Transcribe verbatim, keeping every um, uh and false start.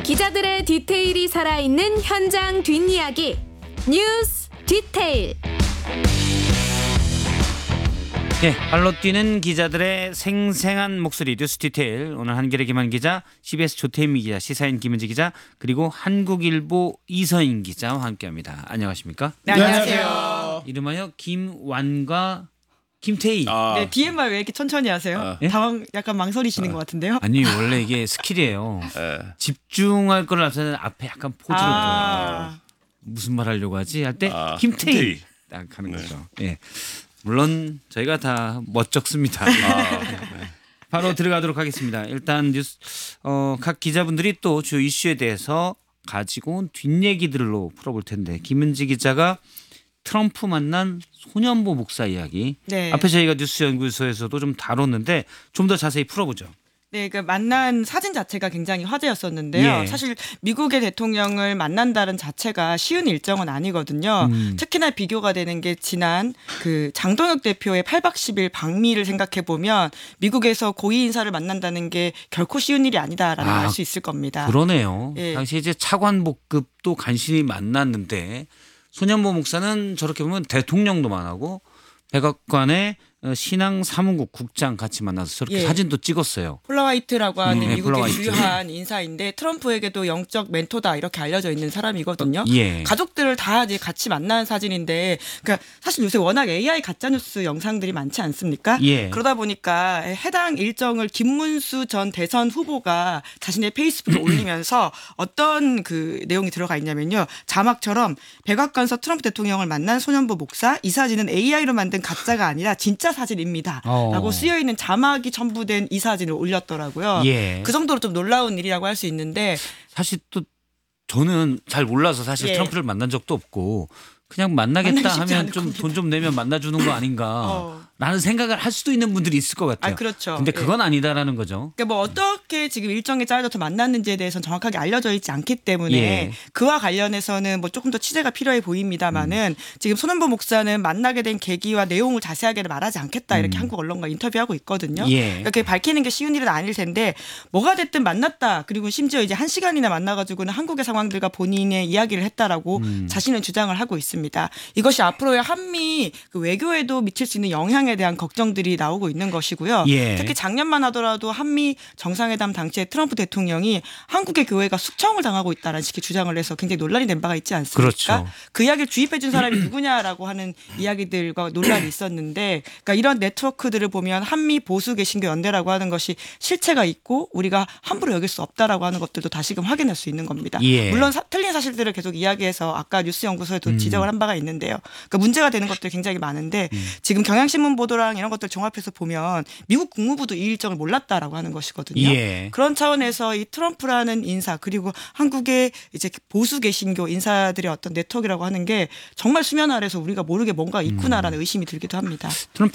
기자들의 디테일이 살아있는 현장 뒷이야기 뉴스 디테일. 네, 발로 뛰는 기자들의 생생한 목소리 뉴스 디테일. 오늘 한겨레 김한 기자, 씨비에스 조태미 기자, 시사인 김은지 기자, 그리고 한국일보 이서인 기자와 함께합니다. 안녕하십니까? 네, 안녕하세요. 이름하여 김완과 김태희. 아. 네, 디엠알 왜 이렇게 천천히 하세요? 아. 당황, 약간 망설이시는 아. 것 같은데요? 아니 원래 이게 스킬이에요. 네. 집중할 거를 앞서는 앞에 약간 포즈를 아. 둬요. 무슨 말 하려고 하지? 할 때 아, 김태희. 김태희. 딱 하는 네. 거죠. 예. 물론 저희가 다 멋쩍습니다. 아, 네. 바로 들어가도록 하겠습니다. 일단 뉴스 어, 각 기자분들이 또 주 이슈에 대해서 가지고 온 뒷얘기들로 풀어볼 텐데, 김은지 기자가 트럼프 만난 소년보 목사 이야기. 네. 앞에 저희가 뉴스연구소에서도 좀 다뤘는데 좀 더 자세히 풀어보죠. 네, 그 만난 사진 자체가 굉장히 화제였었는데요. 예. 사실 미국의 대통령을 만난다는 자체가 쉬운 일정은 아니거든요. 음. 특히나 비교가 되는 게 지난 그 장동혁 대표의 팔 박 십 일 방미를 생각해 보면 미국에서 고위 인사를 만난다는 게 결코 쉬운 일이 아니다라는 아, 걸 알 수 있을 겁니다. 그러네요. 예. 당시 이제 차관복급도 간신히 만났는데 소년보 목사는 저렇게 보면 대통령도 만나고 백악관의 신앙 사무국 국장 같이 만나서 저렇게 예. 사진도 찍었어요. 폴라 화이트라고 하는 음, 네, 미국의 폴라 화이트. 주요한 인사인데 트럼프에게도 영적 멘토다 이렇게 알려져 있는 사람이거든요. 예. 가족들을 다 이제 같이 만난 사진인데, 그러니까 사실 요새 워낙 에이아이 가짜뉴스 영상들이 많지 않습니까? 예. 그러다 보니까 해당 일정을 김문수 전 대선 후보가 자신의 페이스북에 올리면서 어떤 그 내용이 들어가 있냐면요. 자막처럼 백악관에서 트럼프 대통령을 만난 소년보 목사, 이 사진은 에이아이로 만든 가짜가 아니라 진짜 사진입니다. 어. 라고 쓰여 있는 자막이 첨부된 이 사진을 올렸더라고요. 예. 그 정도로 좀 놀라운 일이라고 할 수 있는데, 사실 또 저는 잘 몰라서 사실 예. 트럼프를 만난 적도 없고 그냥 만나겠다 만나기 쉽지 하면 않을 좀 겁니다. 돈 좀 내면 만나주는 거 아닌가 어. 라는 생각을 할 수도 있는 분들이 있을 것 같아요. 아, 그렇죠. 근데 예. 그건 아니다라는 거죠. 그러니까 뭐 어떻게 지금 일정에 짜여져서 만났는지에 대해서는 정확하게 알려져 있지 않기 때문에 예. 그와 관련해서는 뭐 조금 더 취재가 필요해 보입니다만은 음. 지금 손원보 목사는 만나게 된 계기와 내용을 자세하게 말하지 않겠다 이렇게 음. 한국 언론과 인터뷰하고 있거든요. 예. 그러니까 그게 밝히는 게 쉬운 일은 아닐 텐데, 뭐가 됐든 만났다. 그리고 심지어 이제 한 시간이나 만나가지고는 한국의 상황들과 본인의 이야기를 했다라고 음. 자신은 주장을 하고 있습니다. 이것이 앞으로의 한미 그 외교에도 미칠 수 있는 영향에 대한 걱정들이 나오고 있는 것이고요. 예. 특히 작년만 하더라도 한미 정상회담 당시에 트럼프 대통령이 한국의 교회가 숙청을 당하고 있다는 식의 주장을 해서 굉장히 논란이 된 바가 있지 않습니까? 그렇죠. 그 이야기를 주입해 준 사람이 누구냐라고 하는 이야기들과 논란이 있었는데, 그러니까 이런 네트워크들을 보면 한미 보수 개신교 연대라고 하는 것이 실체가 있고 우리가 함부로 여길 수 없다라고 하는 것들도 다시금 확인할 수 있는 겁니다. 예. 물론 사, 틀린 사실들을 계속 이야기해서 아까 뉴스연구소에도 음. 지적을 한 바가 있는데요. 그러니까 문제가 되는 것들이 굉장히 많은데 음. 지금 경향신문 보도랑 이런 것들 종합해서 보면 미국 국무부도 이 일정을 몰랐다라고 하는 것이거든요. 예. 그런 차원에서 이 트럼프라는 인사, 그리고 한국의 이제 보수 개신교 인사들의 어떤 네트워크라고 하는 게 정말 수면 아래서 우리가 모르게 뭔가 있구나라는 의심이 들기도 합니다. 트럼프